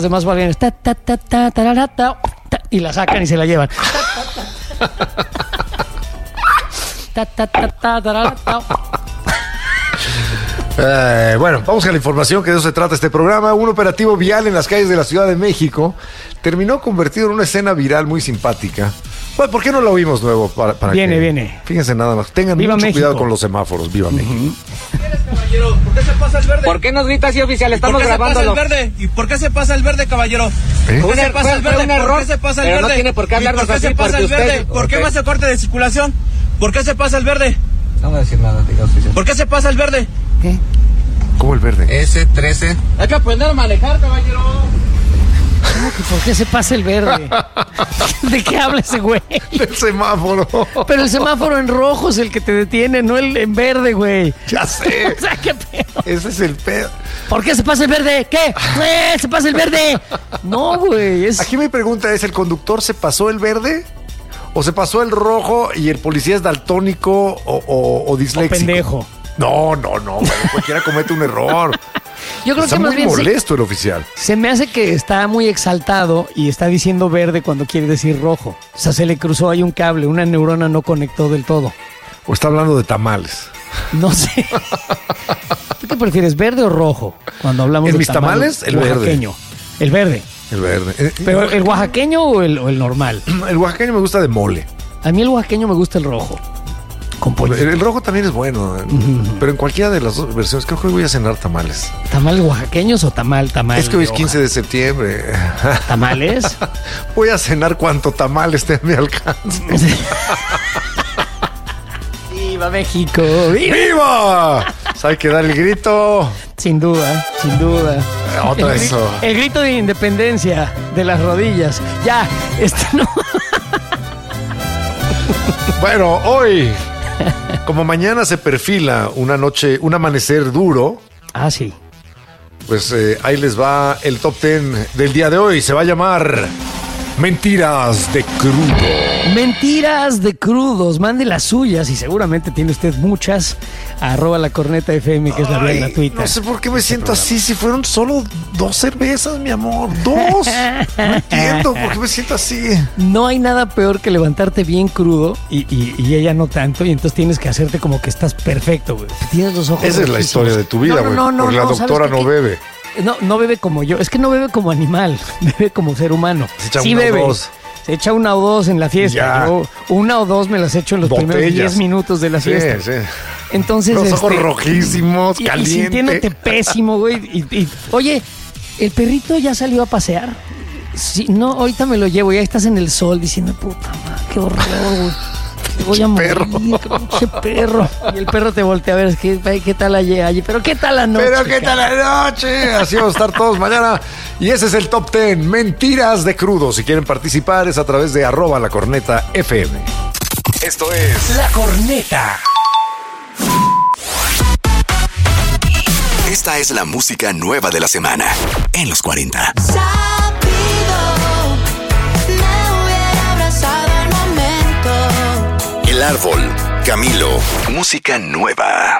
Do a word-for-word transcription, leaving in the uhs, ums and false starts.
demás guardianes ta, ta, ta, ta, tarara, ta, ta, y la sacan y se la llevan. Ta, ta, ta, ta, tarara, ta. Eh, bueno, vamos a la información, que de eso se trata este programa. Un operativo vial en las calles de la Ciudad de México terminó convertido en una escena viral muy simpática. Bueno, ¿por qué no lo oímos nuevo? Para, para viene, que, viene. Fíjense nada más. Tengan Viva mucho México. cuidado con los semáforos. Viva uh-huh. México. Caballero, ¿por qué se pasa el verde? ¿Por qué nos grita así, oficial? Estamos grabando. ¿Por qué se pasa el verde? ¿Y por qué se pasa el verde, caballero? ¿Eh? ¿Por qué se pasa el verde? Un error, ¿Por qué se pasa el pero verde? no tiene por qué hablarnos ¿Por qué así, se pasa porque el verde? usted- ¿Por qué ok. me hace corte de circulación? ¿Por qué se pasa el verde? No voy a decir nada, diga, oficial. ¿Por qué se pasa el verde? ¿Qué? ¿Cómo el verde? ese trece. Hay que aprender a manejar, caballero. ¿Cómo que por qué se pasa el verde? ¿De qué habla ese güey? El semáforo. Pero el semáforo en rojo es el que te detiene, no el en verde, güey. Ya sé. O sea, qué pedo. Ese es el pedo. ¿Por qué se pasa el verde? ¿Qué? ¡Eh, se pasa el verde! No, güey. Es... Aquí mi pregunta es, ¿el conductor se pasó el verde? ¿O se pasó el rojo y el policía es daltónico o, o, o disléxico? O pendejo. No, no, no. Bueno, cualquiera comete un error. Yo creo Está que más muy bien se, molesto el oficial. se me hace que está muy exaltado y está diciendo verde cuando quiere decir rojo. O sea, se le cruzó ahí un cable, una neurona no conectó del todo. O está hablando de tamales. No sé. ¿Tú qué prefieres, verde o rojo? Cuando hablamos En de mis tamales, el verde. oaxaqueño. El verde. El verde. Eh, ¿Pero el oaxaqueño o el, o el normal? El oaxaqueño me gusta de mole. A mí el oaxaqueño me gusta el rojo. Con pollo. El, el rojo también es bueno. eh, Ujú. Pero en cualquiera de las dos versiones, creo que hoy voy a cenar tamales. ¿Tamales oaxaqueños o tamal, tamal? Es que hoy es de quince hoja? de septiembre. ¿Tamales? Voy a cenar cuanto tamal esté a mi alcance. ¡Viva México! ¡Viva! ¡Viva! Hay que dar el grito. Sin duda, sin duda. Otra el, gri- eso. el grito de independencia de las rodillas. Ya, este no. Bueno, hoy, como mañana se perfila una noche, un amanecer duro, Ah, sí. pues eh, ahí les va el top ten del día de hoy. Se va a llamar Mentiras de Crudo. Mentiras de crudos. Mande las suyas y seguramente tiene usted muchas. Arroba la corneta F M, que es la vía Ay, gratuita. no sé por qué me siento así, si fueron solo dos cervezas, mi amor. Dos. No entiendo por qué me siento así. No hay nada peor que levantarte bien crudo y, y, y ella no tanto, y entonces tienes que hacerte como que estás perfecto, güey. Tienes los ojos Esa es la rojísimos. historia de tu vida, No, güey. no, no, no, porque la no, ¿sabes doctora qué? no bebe. No, no bebe como yo. Es que no bebe como animal, bebe como ser humano. Se echa Sí una o bebe. dos. Se echa una o dos en la fiesta. Ya. Yo una o dos me las echo en los primeros Botellas. diez minutos de la Sí, fiesta. sí. Entonces, Los este, ojos rojísimos, y, y caliente. sintiéndote pésimo, güey. Y, y, oye, ¿el perrito ya salió a pasear? Sí, no, ahorita me lo llevo. Ya estás en el sol diciendo, puta madre, qué horror, güey. Me voy a morir, perro. pinche perro. Y el perro te voltea a ver, es que, ay, ¿qué tal allí? allí? Pero ¿qué tal la noche? Pero qué tal la noche. Así vamos a estar todos mañana. Y ese es el top ten. Mentiras de Crudo. Si quieren participar es a través de arroba la corneta F M. Esto es La Corneta. Esta es la música nueva de la semana en los cuarenta. Sabido, me hubiera abrazado al momento. El Árbol, Camilo. Música nueva.